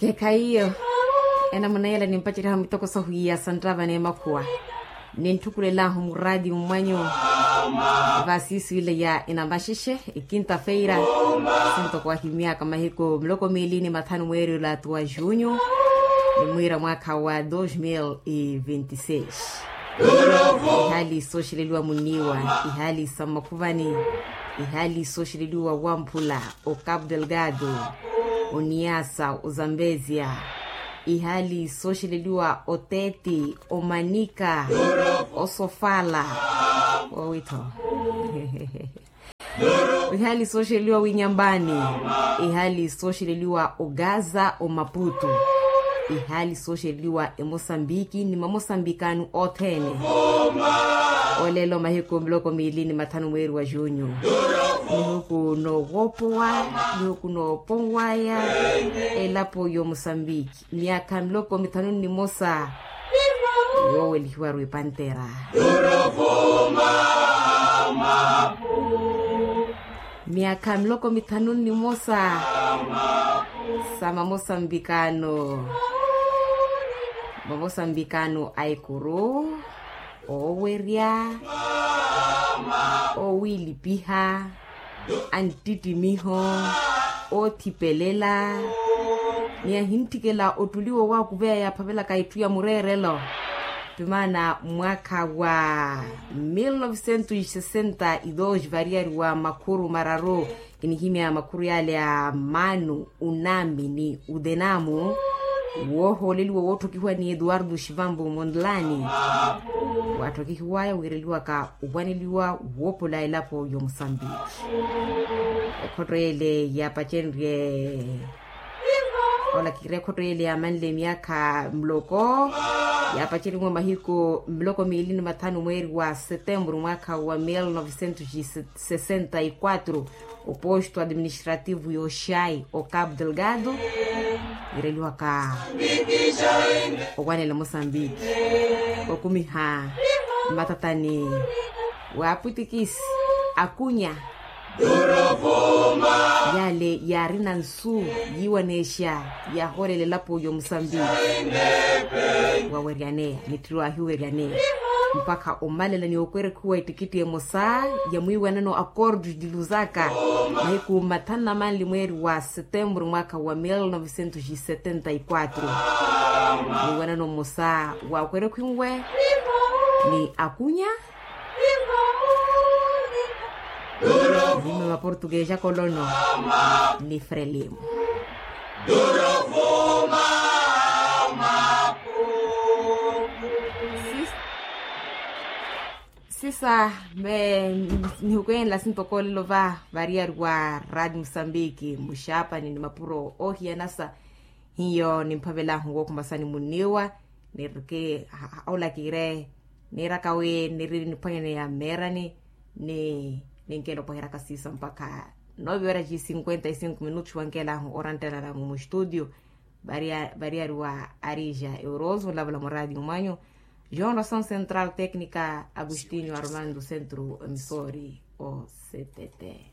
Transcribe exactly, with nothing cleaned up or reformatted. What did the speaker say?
ke kaiyo ena manela nimpachira hamitoko sahuia santrava ne makua nintukulela hum radio mwanyo vasisi ile ya inambashishe ikinta feira sinto kwa himia kama hiko mloko milini matano mweri la tua junho ni mwira mwaka wa dois mil e vinte e seis. Ihali soshililiwa muniwa ihali samakuvani ihali soshililiwa wampula o Cabo Delgado o Niassa o Zambezia ihali soshililiwa o Tete o Manica o Sofala o wito ihali soshililiwa Winyambani ihali soshililiwa o Gaza o Maputo ihali sosheliwa e Mosambiki ni mamosambikanu otene olelo mahiko mloko milini matano mweri wa junho ni huku no wopoa ni huku no pongwaya elapo yo Mosambiki miaka mloko mitano ni mosa yo welihuaru pantera miaka mloko mitano ni mosa sama mosambikano Mosambikano aikuru o weria o wilipiha antiti miho o tipelela ni hintikela otuliwo wa kuvea ya pavela kaituya murerelo tumana mwaka wa mil novecentos e sessenta e dois variari wa makuru mararo kinihimia makuru yale ya manu unami ni udenamu woho liliwa woto kihuwa ni Eduardo Shivambu Mondlani wato kihuwaya wiriliwa ka uwaniliwa wopo la ilapo yo Mosambiki koto ele ya pachenre ola kire koto ele ya manle miaka mloko ya pachenre mwa mahiko mloko milini matano mweri wa setembro mwaka wa mil novecentos e sessenta e quatro o posto administrativo Yoshai o Cabo Delgado ireliwa ka okwane la Mosambiki okumiha matatani waputikisi akunya yale yarina nsu yiwanesha ya horele lapo yo Mosambiki waweriane nitriwa hiweriane mpaka omalela ni okwere kuwa itikiti ya mosa ya mwiwa nano acordos de Lusaka na hiku matana mali mweri wa setembro mwaka wa mil novecentos e setenta e quatro mwiwa nano mosa wa okwere kuingwe ni akunya nime wa portuguesa colono ni Frelimo Sisa me ni hukuen la sinto kole lova variar wa Radio Mosambiki mushapa ni mapuro ohia nasa hiyo ni mpavela hungo kumbasani muniwa nirike aula kire nirakawe niriri nipanyane ya merani ni ninkelo pohera kasisa mpaka nove horas e cinquenta e cinco minutos wankela orantela la mu studio variar variar wa Arija Euroso lavla mo radio manyo Jornação Central Técnica Agostinho Armando Centro Emissori O C T T.